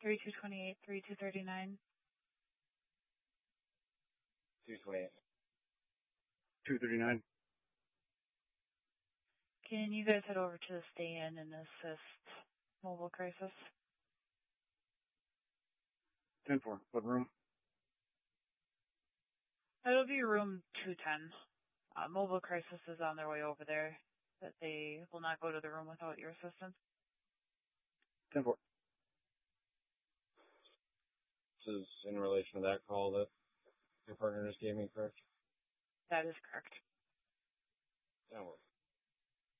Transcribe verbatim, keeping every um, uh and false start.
three two twenty-eight, three two thirty-nine. two twenty-eight. two thirty-nine. Can you guys head over to the stay-in and assist mobile crisis? ten four. What room? It'll be room two ten. Uh, mobile crisis is on their way over there, but they will not go to the room without your assistance. ten four. This is in relation to that call that your partner just gave me, correct? That is correct. That works.